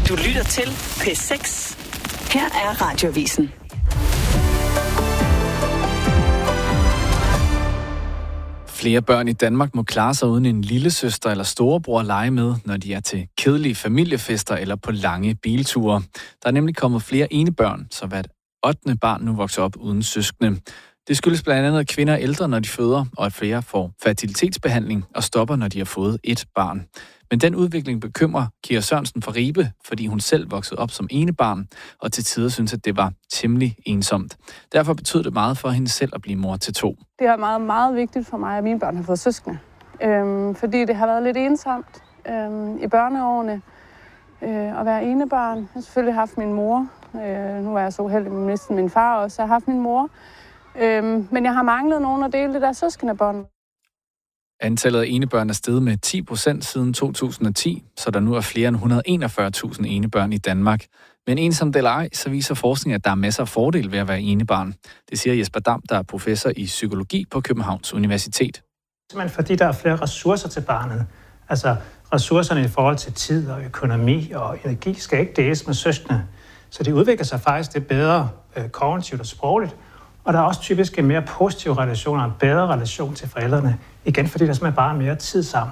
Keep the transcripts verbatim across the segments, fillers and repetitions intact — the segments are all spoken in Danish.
Du lytter til P seks. Her er Radioavisen. Flere børn i Danmark må klare sig uden en lillesøster eller storebror at lege med, når de er til kedelige familiefester eller på lange bilture. Der er nemlig kommet flere enebørn, så hvert ottende barn nu vokser op uden søskende. Det skyldes blandt andet, at kvinder er ældre, når de føder, og at flere får fertilitetsbehandling og stopper, når de har fået et barn. Men den udvikling bekymrer Kira Sørensen fra Ribe, fordi hun selv voksede op som enebarn, og til tider synes, at det var temmelig ensomt. Derfor betød det meget for hende selv at blive mor til to. Det er meget, meget vigtigt for mig, at mine børn har fået søskende. Øhm, fordi det har været lidt ensomt øhm, i børneårene øh, at være enebarn. Jeg har selvfølgelig haft min mor. Øh, nu er jeg så uheldig med næsten min far også. Jeg har haft min mor. Øhm, men jeg har manglet nogen at dele det der søskendebånd. Antallet af enebørn er steget med ti procent siden to tusind og ti, så der nu er flere end et hundrede og enogfyrre tusind enebørn i Danmark. Men ensomt eller ej, så viser forskning, at der er masser af fordele ved at være enebarn. Det siger Jesper Dam, der er professor i psykologi på Københavns Universitet. Men fordi der er flere ressourcer til barnet. Altså ressourcerne i forhold til tid og økonomi og energi skal ikke deles med søskende. Så det udvikler sig faktisk det bedre øh, kognitivt og sprogligt. Og der er også typisk en mere positiv relation og en bedre relation til forældrene. Igen, fordi der simpelthen bare er mere tid sammen.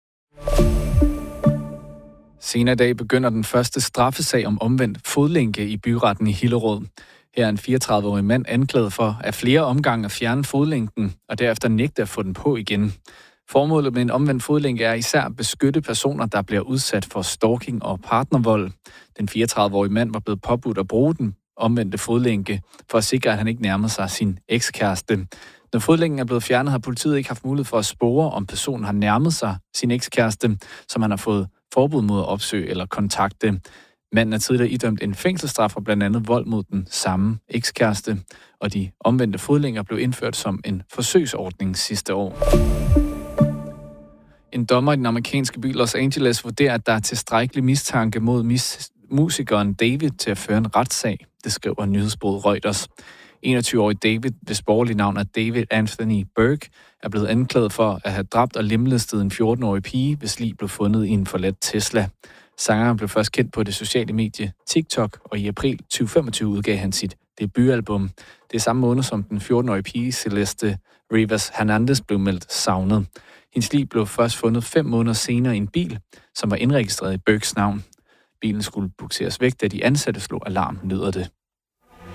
Senere i dag begynder den første straffesag om omvendt fodlænke i byretten i Hillerød. Her er en fireogtredive-årig mand anklaget for at flere omgange at fjerne fodlænken, og derefter nægte at få den på igen. Formålet med en omvendt fodlænke er især at beskytte personer, der bliver udsat for stalking og partnervold. Den fireogtredive-årige mand var blevet påbudt at bruge den omvendte fodlænke, for at sikre, at han ikke nærmede sig sin ekskæreste. Når fodlænken er blevet fjernet, har politiet ikke haft mulighed for at spore, om personen har nærmet sig sin ekskæreste, som han har fået forbud mod at opsøge eller kontakte. Manden er tidligere idømt en fængselsstraf for blandt andet vold mod den samme ekskæreste, og de omvendte fodlænker blev indført som en forsøgsordning sidste år. En dommer i den amerikanske by Los Angeles vurderer, at der er tilstrækkelig mistanke mod mis- musikeren David til at føre en retssag. Det skriver nyhedsbureauet Reuters. enogtyve-årige David, hvis borgerlige navn er David Anthony Burke, er blevet anklaget for at have dræbt og lemlæstet en fjorten-årig pige, hvis lig blev fundet i en forladt Tesla. Sangeren blev først kendt på det sociale medie TikTok, og i april tyve femogtyve udgav han sit debutalbum. Det er samme måned, som den fjorten-årige pige Celeste Rivas Hernandez blev meldt savnet. Hendes lig blev først fundet fem måneder senere i en bil, som var indregistreret i Burkes navn. Bilen skulle bukseres væk, da de ansatte slog alarm, lyder det.